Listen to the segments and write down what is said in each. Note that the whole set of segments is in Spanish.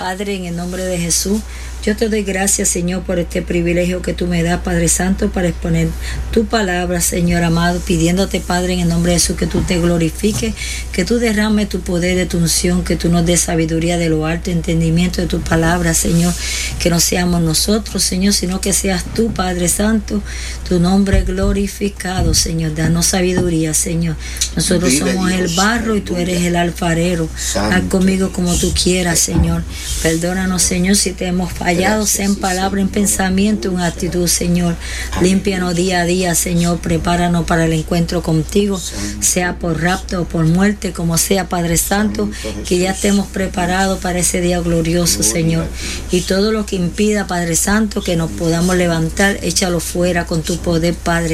Padre, en el nombre de Jesús, yo te doy gracias, Señor, por este privilegio que tú me das, Padre Santo, para exponer tu palabra, Señor amado, pidiéndote, Padre, en el nombre de Jesús, que tú te glorifiques, que tú derrames tu poder de tu unción, que tú nos des sabiduría de lo alto, entendimiento de tu palabra, Señor, que no seamos nosotros, Señor, sino que seas tú, Padre Santo, tu nombre glorificado, Señor. Danos sabiduría, Señor. Nosotros somos el barro y tú eres el alfarero. Haz conmigo como tú quieras, Señor. Perdónanos, Señor, si te hemos fallado, sea en palabra, en pensamiento, en actitud, Señor. Límpianos día a día, Señor. Prepáranos para el encuentro contigo, sea por rapto o por muerte, como sea, Padre Santo, que ya estemos preparados para ese día glorioso, Señor. Y todo lo que impida, Padre Santo, que nos podamos levantar, échalo fuera con tu poder, Padre.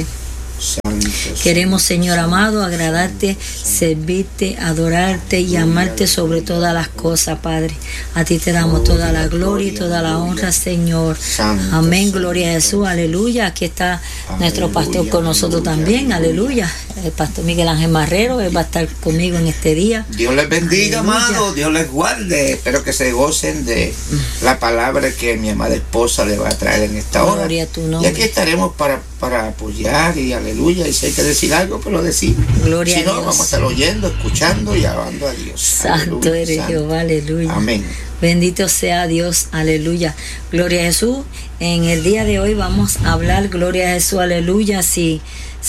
Queremos, Señor amado, agradarte, servirte, adorarte y amarte sobre todas las cosas, Padre. A ti te damos toda la gloria y toda la honra, Señor. Amén, gloria a Jesús, aleluya. Aquí está nuestro pastor con nosotros también, aleluya. El pastor Miguel Ángel Marrero, él va a estar conmigo en este día. Dios les bendiga, amado, Dios les guarde. Espero que se gocen de la palabra que mi amada esposa le va a traer en esta hora. Gloria a tu nombre. Y aquí estaremos para apoyar y aleluya. Y si hay que decir algo, pues lo decimos. Gloria si no, a Dios. vamos a estar oyendo, escuchando y alabando a Dios. Santo Aleluya, eres santo. Jehová, aleluya. Amén. Bendito sea Dios, aleluya. Gloria a Jesús. En el día de hoy vamos a hablar, gloria a Jesús, aleluya. Si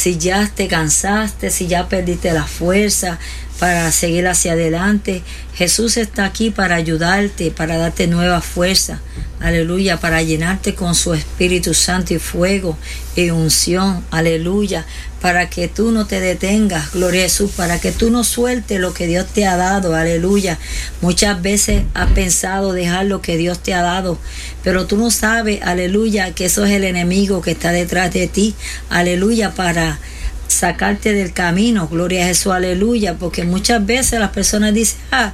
ya te cansaste, si ya perdiste la fuerza para seguir hacia adelante, Jesús está aquí para ayudarte, para darte nueva fuerza, aleluya, para llenarte con su Espíritu Santo y fuego y unción, aleluya, para que tú no te detengas, gloria a Jesús, para que tú no sueltes lo que Dios te ha dado, aleluya. Muchas veces has pensado dejar lo que Dios te ha dado, pero tú no sabes, aleluya, que eso es el enemigo que está detrás de ti, aleluya, para sacarte del camino, gloria a Jesús, aleluya, porque muchas veces las personas dicen,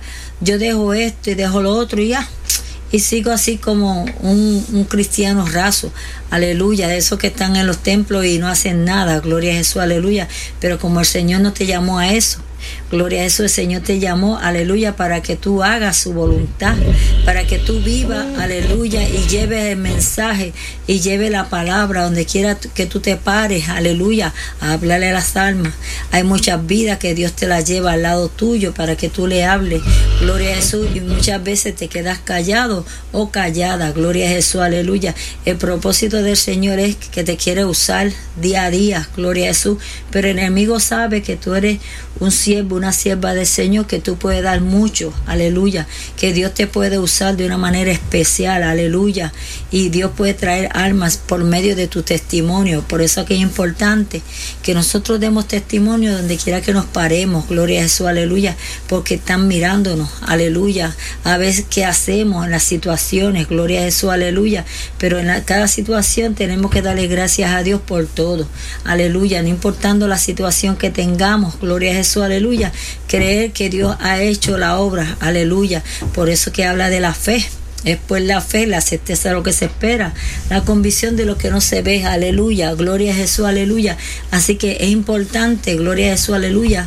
yo dejo esto y dejo lo otro y ya, y sigo así como un cristiano raso, aleluya, de esos que están en los templos y no hacen nada, gloria a Jesús, aleluya, pero como el Señor no te llamó a eso, gloria a Jesús, el Señor te llamó, aleluya, para que tú hagas su voluntad, para que tú vivas, aleluya, y lleves el mensaje y lleves la palabra donde quiera que tú te pares, aleluya, a hablarle a las almas. Hay muchas vidas que Dios te las lleva al lado tuyo para que tú le hables, gloria a Jesús, y muchas veces te quedas callado o callada, gloria a Jesús, aleluya. El propósito del Señor es que te quiere usar día a día, gloria a Jesús, pero el enemigo sabe que tú eres un siervo, una sierva del Señor, que tú puedes dar mucho, aleluya, que Dios te puede usar de una manera especial, aleluya, y Dios puede traer almas por medio de tu testimonio. Por eso es que es importante que nosotros demos testimonio donde quiera que nos paremos, gloria a Jesús, aleluya, porque están mirándonos, aleluya, a ver qué hacemos en las situaciones, gloria a Jesús, aleluya, pero en cada situación tenemos que darle gracias a Dios por todo, aleluya, no importando la situación que tengamos, gloria a Jesús, aleluya, creer que Dios ha hecho la obra, aleluya. Por eso que habla de la fe. Es pues la fe, la certeza de lo que se espera, la convicción de lo que no se ve, aleluya, gloria a Jesús, aleluya. Así que es importante, gloria a Jesús, aleluya,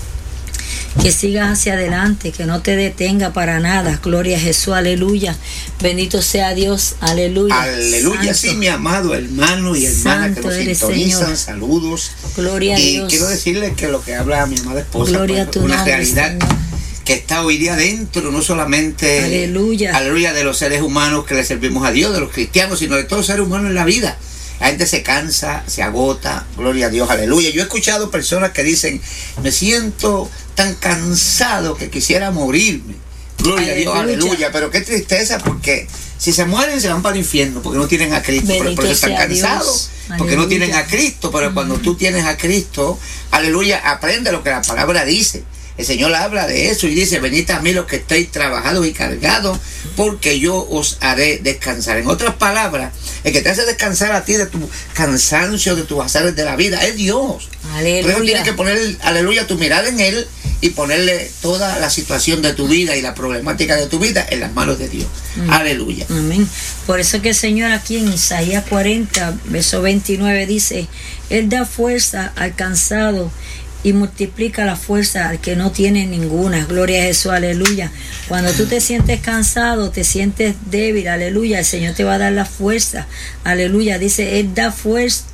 que sigas hacia adelante, que no te detenga para nada, gloria a Jesús, aleluya. Bendito sea Dios, aleluya. Aleluya, sí, mi amado hermano y hermana que nos sintonizan, saludos. Gloria a Dios. Y quiero decirles que lo que habla mi amada esposa, gloria pues, a tu una nombre, realidad, Señor, que está hoy día dentro, no solamente, aleluya, de los seres humanos que le servimos a Dios, de los cristianos, sino de todos los seres humanos en la vida. La gente se cansa, se agota, gloria a Dios, aleluya. Yo he escuchado personas que dicen, me siento tan cansado que quisiera morirme. Gloria a Dios, aleluya. Pero qué tristeza, porque si se mueren se van para el infierno, porque no tienen a Cristo. Por eso están cansados, porque no tienen a Cristo. Pero cuando tú tienes a Cristo, aleluya, aprende lo que la palabra dice. El Señor habla de eso y dice, venid a mí los que estáis trabajados y cargados, porque yo os haré descansar. En otras palabras, el que te hace descansar a ti de tu cansancio, de tus azares de la vida, es Dios. Aleluya. Por eso tienes que poner, aleluya, tu mirada en Él y ponerle toda la situación de tu vida y la problemática de tu vida en las manos de Dios. Aleluya. Amén. Por eso que el Señor aquí en Isaías 40, verso 29 dice, Él da fuerza al cansado y multiplica la fuerza al que no tiene ninguna. Gloria a Jesús, aleluya. Cuando tú te sientes cansado, te sientes débil, aleluya, el Señor te va a dar la fuerza, aleluya. Dice, Él da fuerza,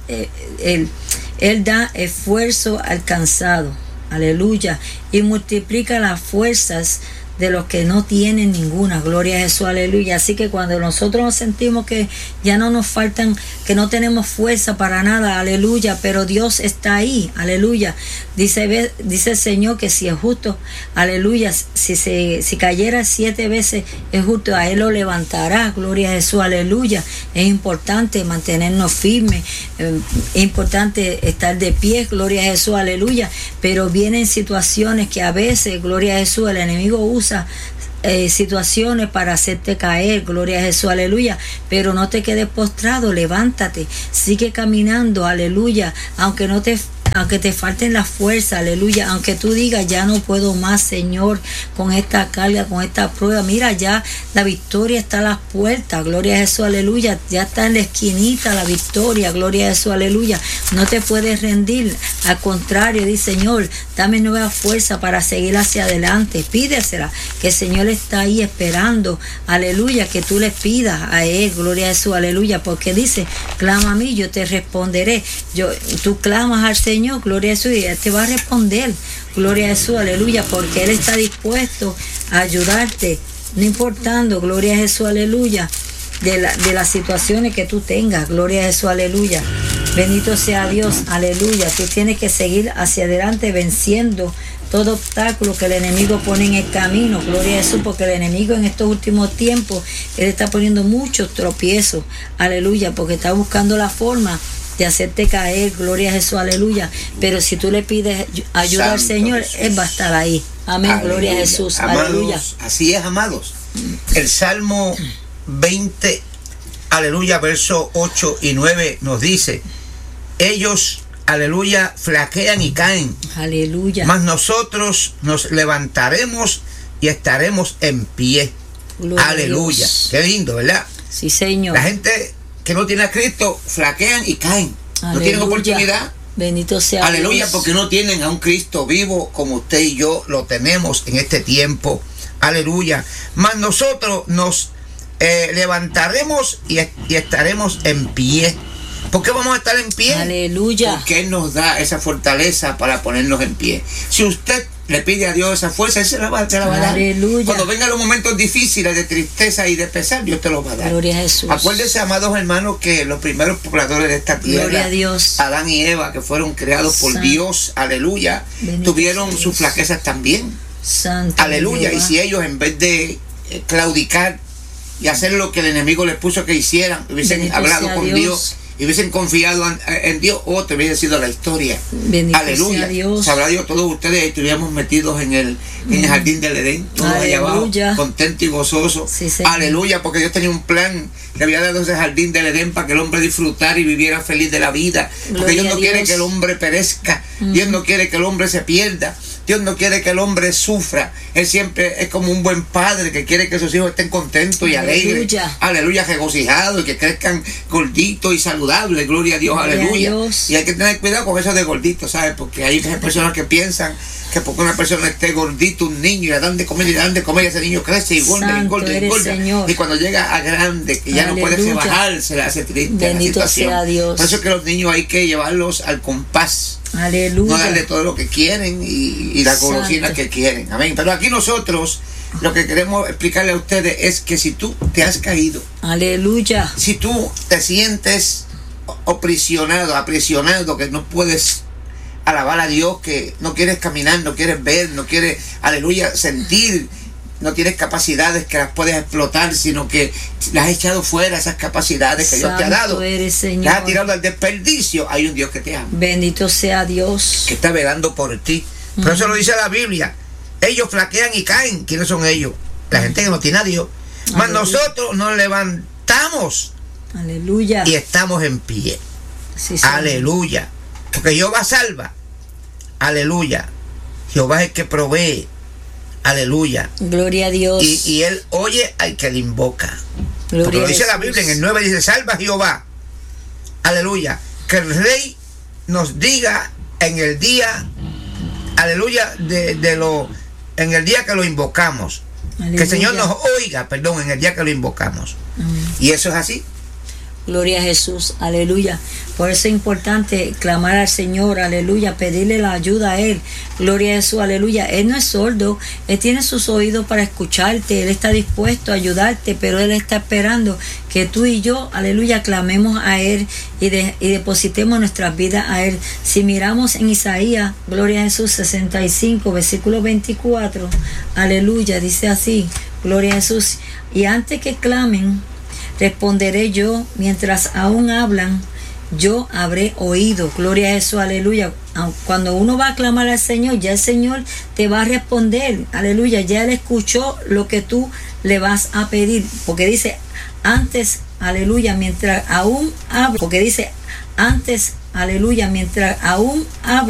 Él da esfuerzo al cansado, aleluya, y multiplica las fuerzas de los que no tienen ninguna. Gloria a Jesús, aleluya. Así que cuando nosotros nos sentimos que ya no nos faltan, que no tenemos fuerza para nada, aleluya, pero Dios está ahí, aleluya. Dice el Señor que si es justo, aleluya, si cayera 7 veces es justo, a Él lo levantará. Gloria a Jesús, aleluya. Es importante mantenernos firmes, es importante estar de pie, gloria a Jesús, aleluya. Pero vienen situaciones que a veces, gloria a Jesús, el enemigo usa situaciones para hacerte caer, gloria a Jesús, aleluya, pero no te quedes postrado, levántate, sigue caminando, aleluya, aunque te falten las fuerzas, aleluya, aunque tú digas, ya no puedo más, Señor, con esta carga, con esta prueba, mira, ya la victoria está a las puertas, gloria a Jesús, aleluya, ya está en la esquinita la victoria, gloria a Jesús, aleluya, no te puedes rendir, al contrario, dice, Señor, dame nueva fuerza para seguir hacia adelante, pídesela, que el Señor está ahí esperando, aleluya, que tú le pidas a Él, gloria a Jesús, aleluya, porque dice, clama a mí, yo te responderé, tú clamas al Señor, gloria a Jesús, y Él te va a responder, gloria a Jesús, aleluya, porque Él está dispuesto a ayudarte, no importando, gloria a Jesús, aleluya, de las situaciones que tú tengas, gloria a Jesús, aleluya, bendito sea Dios, aleluya, tú tienes que seguir hacia adelante venciendo todo obstáculo que el enemigo pone en el camino, gloria a Jesús, porque el enemigo en estos últimos tiempos, él está poniendo muchos tropiezos, aleluya, porque está buscando la forma de hacerte caer, gloria a Jesús, aleluya, pero si tú le pides ayuda al Señor, Jesús, Él va a estar ahí, amén, aleluya. Gloria a Jesús, amados, aleluya. Así es, amados, el Salmo 20, aleluya, verso 8 y 9 nos dice, ellos, aleluya, flaquean y caen, aleluya, mas nosotros nos levantaremos y estaremos en pie, gloria, aleluya, qué lindo, ¿verdad? Sí, Señor. La gente que no tiene a Cristo flaquean y caen, aleluya, no tienen oportunidad, bendito sea aleluya, Dios, porque no tienen a un Cristo vivo como usted y yo lo tenemos en este tiempo, aleluya, mas nosotros nos levantaremos y estaremos en pie. ¿Por qué vamos a estar en pie? Aleluya. Porque Él nos da esa fortaleza para ponernos en pie. Si usted le pide a Dios esa fuerza, Él se la va a dar. Aleluya. Cuando vengan los momentos difíciles de tristeza y de pesar, Dios te lo va a dar. Gloria a Jesús. Acuérdense, amados hermanos, que los primeros pobladores de esta tierra, gloria a Dios, Adán y Eva, que fueron creados por Dios, aleluya, bendito tuvieron sus flaquezas también. Santo, aleluya. Y si ellos, en vez de claudicar y hacer lo que el enemigo les puso que hicieran, hubiesen bendito hablado con Dios y hubiesen confiado en Dios, te hubiese sido la historia. Bendito aleluya. Sea Dios. Sabrá Dios, todos ustedes estuviéramos metidos en el jardín del Edén, todos allá abajo, contentos y gozosos. Sí, aleluya, porque Dios tenía un plan, le había dado ese jardín del Edén para que el hombre disfrutara y viviera feliz de la vida. Porque Dios no quiere que el hombre perezca, Dios no quiere que el hombre se pierda. Dios no quiere que el hombre sufra. Él siempre es como un buen padre que quiere que sus hijos estén contentos y alegres. Aleluya, regocijados y que crezcan gorditos y saludables. Gloria a Dios, aleluya. Y hay que tener cuidado con eso de gorditos, ¿sabes? Porque hay personas que piensan que porque una persona esté gordito, un niño, y le dan de comer y le dan de comer, y ese niño crece y engorda y engorda. Y cuando llega a grande, que ya no puede rebajar, se le hace triste bendito la situación. Sea Dios. Por eso es que los niños hay que llevarlos al compás. Aleluya. No darle todo lo que quieren y la golosina que quieren. Amén. Pero aquí nosotros lo que queremos explicarle a ustedes es que si tú te has caído, aleluya, si tú te sientes aprisionado, que no puedes alabar a Dios, que no quieres caminar, no quieres ver, no quieres, aleluya, sentir, no tienes capacidades que las puedes explotar, sino que las has echado fuera, esas capacidades que Dios te ha dado, eres, Señor, las has tirado al desperdicio. Hay un Dios que te ama, bendito sea Dios, que está velando por ti. Por eso lo dice la Biblia, ellos flaquean y caen. ¿Quiénes son ellos? La gente que no tiene a Dios. Mas nosotros nos levantamos, aleluya, y estamos en pie. Sí, aleluya, porque Jehová salva, aleluya, Jehová es el que provee, aleluya, gloria a Dios, y Él oye al que le invoca. Gloria, porque lo dice la Biblia en el 9, dice, salva Jehová, aleluya, que el rey nos diga en el día aleluya, en el día que lo invocamos. Aleluya. Que el Señor nos oiga, en el día que lo invocamos. Y eso es así. Gloria a Jesús, aleluya. Por eso es importante clamar al Señor, aleluya, pedirle la ayuda a Él. Gloria a Jesús, aleluya. Él no es sordo, Él tiene sus oídos para escucharte, Él está dispuesto a ayudarte, pero Él está esperando que tú y yo, aleluya, clamemos a Él y depositemos nuestras vidas a Él. Si miramos en Isaías, gloria a Jesús, 65, versículo 24, aleluya, dice así, gloria a Jesús. Y antes que clamen, responderé yo, mientras aún hablan, yo habré oído. Gloria a Jesús, aleluya. Cuando uno va a clamar al Señor, ya el Señor te va a responder, aleluya. Ya Él escuchó lo que tú le vas a pedir, porque dice antes, aleluya, mientras aún hablo, porque dice antes, aleluya, mientras aún hablo.